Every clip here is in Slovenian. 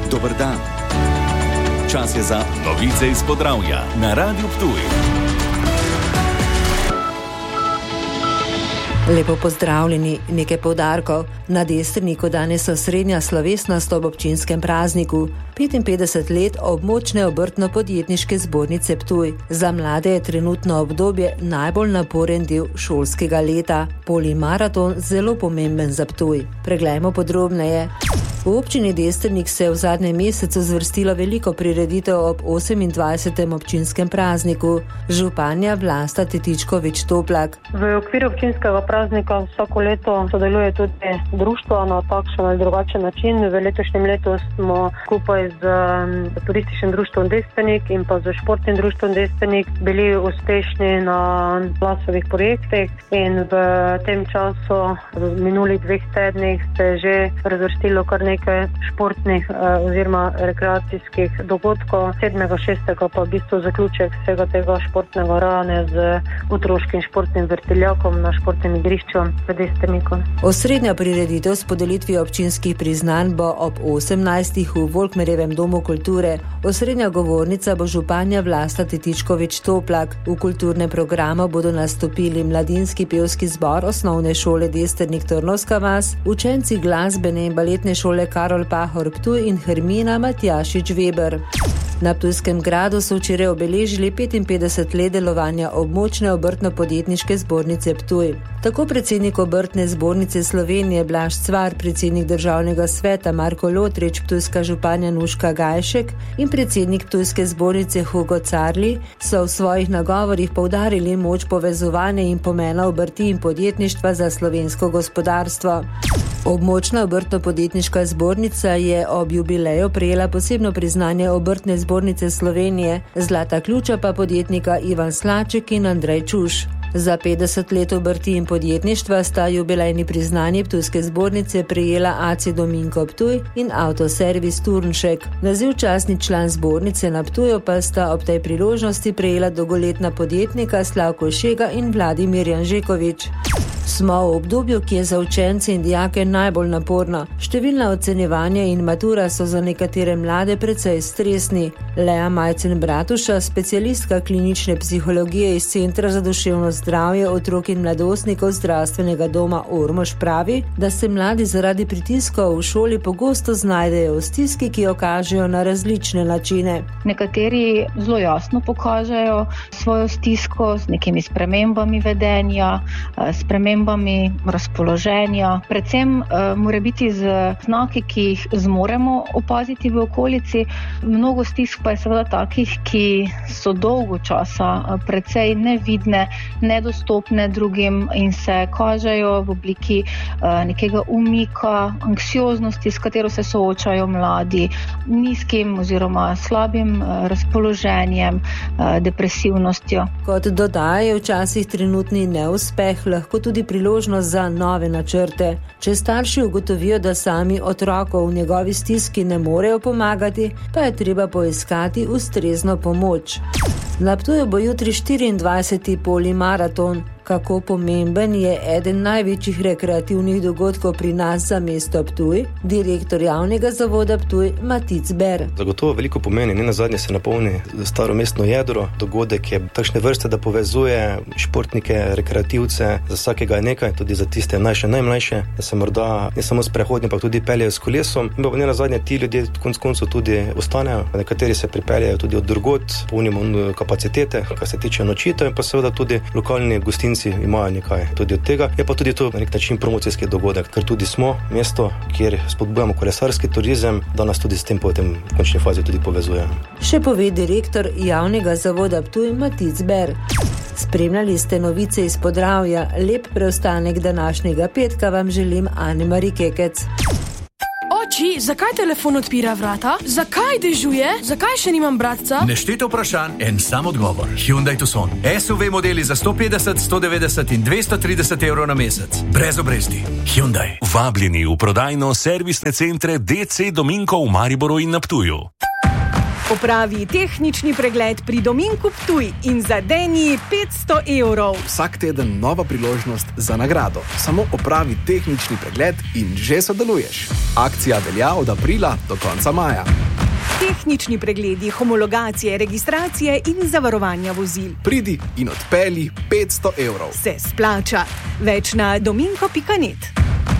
Dober dan. Čas je za novice iz Podravja na Radiu Ptuj. Lepo pozdravljeni, nekaj poudarkov. Na Destrniku danes osrednja slovesnost ob občinskem prazniku. 55 let območne obrtno-podjetniške zbornice Ptuj. Za mlade je trenutno obdobje najbolj naporen del šolskega leta. Polimaraton zelo pomemben za Ptuj. Preglejmo podrobneje. V občini Destrnik se je v zadnjem mesecu zvrstilo veliko prireditev ob 28. občinskem prazniku. Županja Vlasta Tetičkovič-Toplak. V okviru občinskega praznika vsako leto sodeluje tudi društvo na takšen ali drugačen način. V letošnjem letu smo skupaj z turističnim društvom Destrnik in pa z športnim društvom Destrnik bili uspešni na glasovih projektih in v tem času, v minulih 2 tednih, se je že razvrstilo kar nekaj športnih oziroma rekreacijskih dogodkov. 7.6. pa v bistvu zaključek vsega tega športnega rajanja z otroškim športnim vrtiljakom na športnem igrišču v Destrniku. Osrednja prireditev s podelitvijo občinskih priznanj bo ob 18. v Volkmerjevem domu kulture. Osrednja govornica bo županja Vlasta Tetičkovič-Toplak. V kulturnem programu bodo nastopili mladinski pevski zbor osnovne šole Destrnik Trnovska vas, učenci glasbene in baletne šole Karol Pahor Ptuj in Hermina Matjašič-Weber. Na Ptujskem gradu so včeraj obeležili 55 let delovanja območne obrtno-podjetniške zbornice Ptuj. Tako predsednik obrtne zbornice Slovenije Blaž Cvar, predsednik državnega sveta Marko Lotrič, ptujska županja Nuška Gajšek in predsednik Ptujske zbornice Hugo Carli so v svojih nagovorih poudarili moč povezovanja in pomena obrti in podjetništva za slovensko gospodarstvo. Območna obrtno-podjetniška zbornica je ob jubileju prejela posebno priznanje obrtne zbornice Slovenije, zlata ključa pa podjetnika Ivan Slaček in Andrej Čuš. Za 50 let obrti in podjetništva sta jubilejni priznanji Ptujske zbornice prejela AC Dominko Ptuj in Avtoservis Turnšek. Naziv častni član zbornice na Ptuju pa sta ob tej priložnosti prejela dolgoletna podjetnika Slavko Šega in Vladimir Janžekovič. Smo v obdobju, ki je za učence in dijake najbolj naporno. Številna ocenjevanja in matura so za nekatere mlade precej stresni. Lea Majcen-Bratuša, specialistka klinične psihologije iz Centra za duševno zdravje otrok in mladostnikov zdravstvenega doma Ormož, pravi, da se mladi zaradi pritiskov v šoli pogosto znajdejo v stiski, ki jo kažejo na različne načine. Nekateri zelo jasno pokažejo svojo stisko z nekimi spremembami vedenja, spremembami razpoloženja, predvsem mora biti z znaki, ki jih zmoremo opaziti v okolici. Mnogo stisk pa je seveda takih, ki so dolgo časa precej nevidne, nedostopne drugim in se kažejo v obliki nekega umika, anksioznosti, s katero se soočajo mladi, nizkim oziroma slabim razpoloženjem, depresivnostjo. Kot dodaja, včasih trenutni neuspeh lahko tudi priložnost za nove načrte. Če starši ugotovijo, da sami otroku v njegovi stiski ne morejo pomagati, pa je treba poiskati ustrezno pomoč. Na Ptuju bo jutri 24. polimaraton. Kako pomemben je eden največjih rekreativnih dogodkov pri nas za mesto Ptuj, direktor javnega zavoda Ptuj Matic Ber. Zagotovo veliko pomeni, nenazadnje se napolni staro mestno jedro, dogodek je takšne vrste, da povezuje športnike, rekreativce, za vsakega je nekaj, tudi za tiste najmlajše, da se morda ne samo sprehodni, pa tudi peljejo s kolesom, in pa nenazadnje ti ljudje konec koncev tudi ostanejo, nekateri se pripeljejo tudi od drugod, polnimo kapacitete, kar se tiče nočitev, in pa seveda tudi lokalni gostinci imajo nekaj tudi od tega. Je pa tudi to na nek način promocijski dogodek, ker tudi smo mesto, kjer spodbujamo kolesarski turizem, da nas tudi s tem potem v končni fazi tudi povezuje. Še pove direktor javnega zavoda Ptuj Matic Ber. Spremljali ste novice iz Podravja. Lep preostanek današnjega petka vam želim Ane-Mari Kekec. Oči, zakaj telefon odpira vrata? Zakaj dežuje? Zakaj še nimam bratca? Neštete vprašanj, en sam odgovor. Hyundai Tucson. SUV modeli za 150, 190 in 230 evrov na mesec. Brez obresti. Hyundai. Vabljeni v prodajno servisne centre DC Dominko v Mariboru in na Ptuju. Opravi tehnični pregled pri Dominku Ptuj in zadeni 500 evrov. Vsak teden nova priložnost za nagrado. Samo opravi tehnični pregled in že sodeluješ. Akcija velja od aprila do konca maja. Tehnični pregledi, homologacije, registracije in zavarovanja vozil. Pridi in odpelji 500 evrov. Se splača. Več na dominko.net.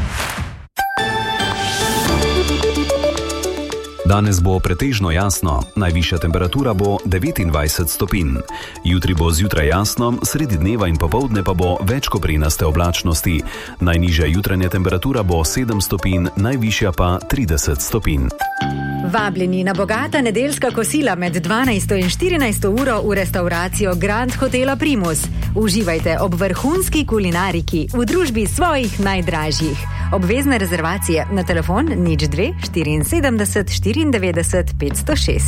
Danes bo pretežno jasno, najvišja temperatura bo 29 stopinj. Jutri bo zjutraj jasno, sredi dneva in popoldne pa bo več koprenaste oblačnosti. Najnižja jutranja temperatura bo 7 stopinj, najvišja pa 30 stopinj. Vabljeni na bogata nedeljska kosila med 12 in 14 uro v restauracijo Grand Hotela Primus. Uživajte ob vrhunski kulinariki v družbi svojih najdražjih. Obvezne rezervacije na telefon 02 74 94 506.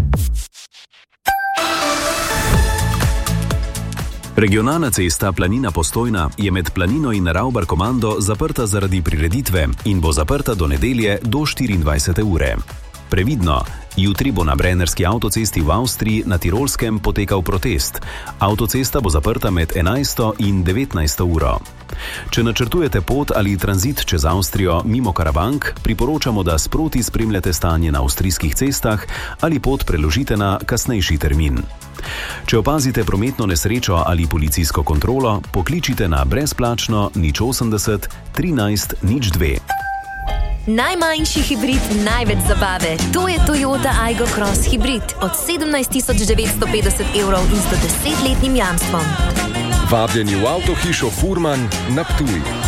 Regionalna cesta Planina-Postojna je med Planino in Ravbar komando zaprta zaradi prireditve in bo zaprta do nedelje do 24. ure. Previdno, jutri bo na Brennerski avtocesti v Avstriji na Tirolskem potekal protest. Avtocesta bo zaprta med 11. in 19. uro. Če načrtujete pot ali tranzit čez Avstrijo mimo Karavank, priporočamo, da sproti spremljate stanje na avstrijskih cestah ali pot preložite na kasnejši termin. Če opazite prometno nesrečo ali policijsko kontrolo, pokličite na brezplačno 080 13 02. Najmanjši hibrid, največ zabave. To je Toyota Aygo Cross hibrid od 17.950 evrov in 110-letnim jamstvom. Vabljeni v avtohišo Furman na Ptuj.